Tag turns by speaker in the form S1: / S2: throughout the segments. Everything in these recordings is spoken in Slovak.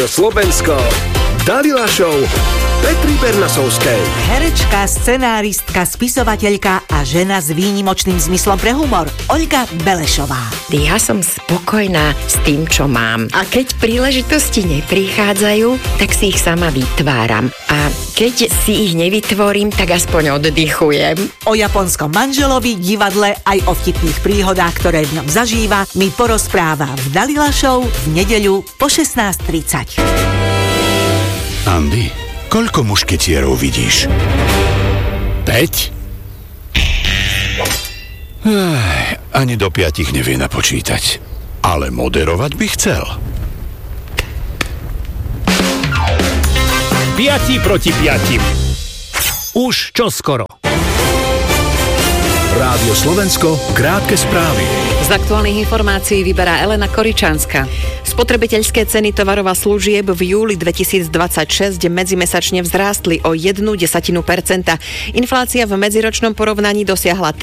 S1: Slovensko. Dalila Show Petry Bernasovskej.
S2: Herečka, scenáristka, spisovateľka a žena s výnimočným zmyslom pre humor. Olga Belešová.
S3: Ja som spokojná s tým, čo mám. A keď príležitosti neprichádzajú, tak si ich sama vytváram. A keď si ich nevytvorím, tak aspoň oddychujem.
S2: O japonskom manželovi, divadle aj o vtipných príhodách, ktoré v ňom zažíva, mi porozpráva v Dalila Show v nedeľu po 16:30.
S4: Andy, koľko mušketierov vidíš? 5? Ani do 5 nevie napočítať. Ale moderovať by chcel.
S5: 5 proti 5. Už čoskoro.
S1: Rádio Slovensko, krátke správy.
S6: Z aktuálnych informácií vyberá Elena Koričánska. Spotrebiteľské ceny tovarov a služieb v júli 2026 medzimesačne vzrástli o 0,1%. Inflácia v medziročnom porovnaní dosiahla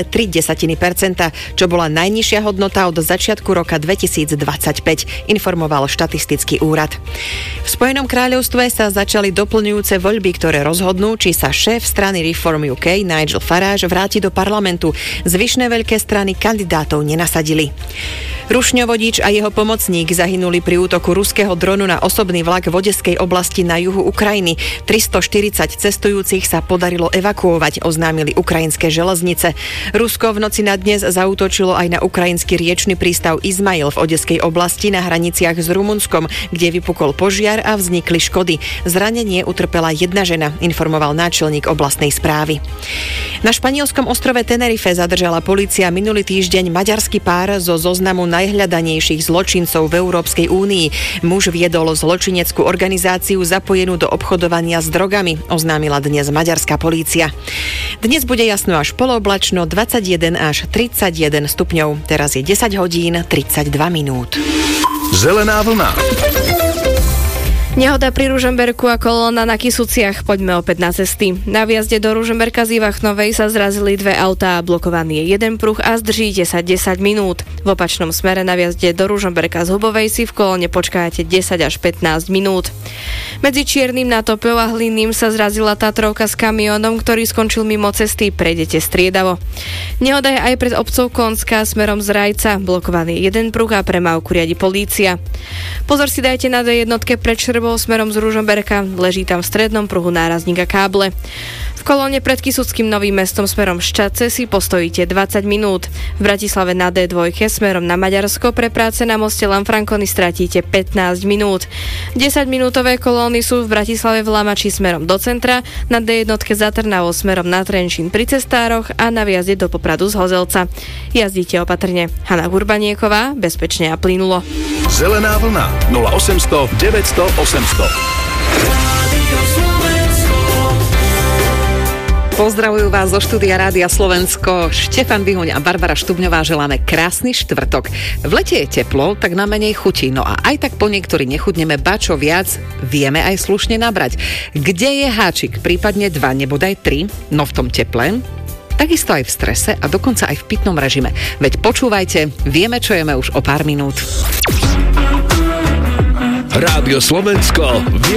S6: 3,3%, čo bola najnižšia hodnota od začiatku roka 2025, informoval štatistický úrad. V Spojenom kráľovstve sa začali doplňujúce voľby, ktoré rozhodnú, či sa šéf strany Reform UK Nigel Farage vráti do parlamentu. Zvyšné veľké strany kandidátov nenasadili. Rušňovodič a jeho pomocník zahynuli pri útoku ruského dronu na osobný vlak v Odeskej oblasti na juhu Ukrajiny. 340 cestujúcich sa podarilo evakuovať, oznámili ukrajinské železnice. Rusko v noci na dnes zaútočilo aj na ukrajinský riečny prístav Izmail v Odeskej oblasti na hraniciach s Rumunskom, kde vypukol požiar a vznikli škody. Zranenie utrpela jedna žena, informoval náčelník oblastnej správy. Na španielskom ostrove Tenerife zadržala polícia minulý týždeň maďarský pár zo zoznamu najhľadanejších zločincov v Európskej únii. Muž viedol zločineckú organizáciu zapojenú do obchodovania s drogami, oznámila dnes maďarská polícia. Dnes bude jasno až polooblačno, 21 až 31 stupňov. Teraz je 10 hodín 32 minút.
S1: Zelená vlna.
S7: Nehoda pri Ružomberku a kolóna na Kysuciach. Poďme opäť na cesty. Na vjazde do Ružomberka z Ivachnovej sa zrazili dve autá a blokovaný je jeden pruh a zdržíte sa 10 minút. V opačnom smere na vjazde do Ružomberka z Hubovej si v kolóne počkáte 10 až 15 minút. Medzi Čiernym nátopom a Hlinným sa zrazila Tatrovka s kamiónom, ktorý skončil mimo cesty. Prejdete striedavo. Nehoda je aj pred obcov Konská smerom z Rajca. Blokovaný jeden pruh a premávku riadi polícia. Pozor si dajte na D1 pred Šrbou smerom z Ružomberka. Leží tam v strednom pruhu nárazník a káble. V kolóne pred Kysuckým Novým Mestom smerom Ščadce si postojíte 20 minút. V Bratislave na D2 smerom na Maďarsko pre práce na moste Lanfranconi stratíte 15 minút. 10-minútové kolóny sú v Bratislave v Lamači smerom do centra, na D1 za Trnavou smerom na Trenčín pri Cestároch a na vjazde do Popradu z Hozelca. Jazdíte opatrne. Hanna Gurbanieková, bezpečne a plynulo.
S1: Zelená vlna 0800 900 800.
S6: Pozdravujú vás zo štúdia Rádia Slovensko. Štefan Bihuň a Barbara Štubňová želáme krásny štvrtok. V lete je teplo, tak nám menej chutí. No a aj tak po niektorí nechudneme, ba čo viac, vieme aj slušne nabrať. Kde je háčik? Prípadne 2, nebodaj 3, no v tom teple. Takisto aj v strese a dokonca aj v pitnom režime. Veď počúvajte, vieme, čo jeme už o pár minút.
S1: Rádio Slovensko.